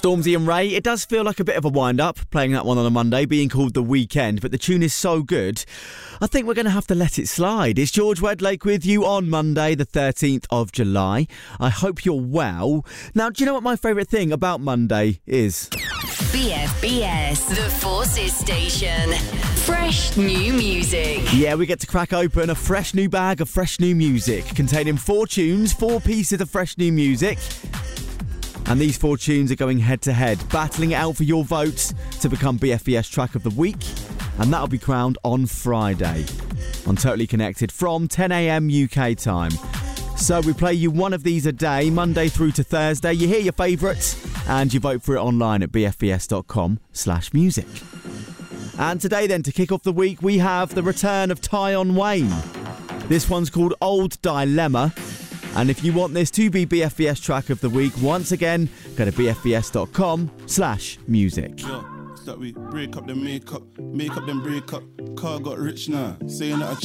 Stormzy and Ray, it does feel like a bit of a wind-up, playing that one on a Monday, being called The Weekend, but the tune is so good, I think we're going to have to let it slide. It's George Wedlake with you on Monday, the 13th of July. I hope you're well. Now, do you know what my favourite thing about Monday is? BFBS, the Forces Station. Fresh new music. Yeah, we get to crack open a fresh new bag of fresh new music, containing 4 tunes, 4 pieces of fresh new music. And these 4 tunes are going head-to-head, battling it out for your votes to become BFBS Track of the Week. And that'll be crowned on Friday on Totally Connected from 10 a.m. UK time. So we play you one of these a day, Monday through to Thursday. You hear your favourites and you vote for it online at bfbs.com/music. And today then, to kick off the week, we have the return of Tion Wayne. This one's called Old Dilemma. And if you want this to be BFBS Track of the Week, once again, go to bfbs.com/music. That we break up then make up then break up. Car got rich now, saying that I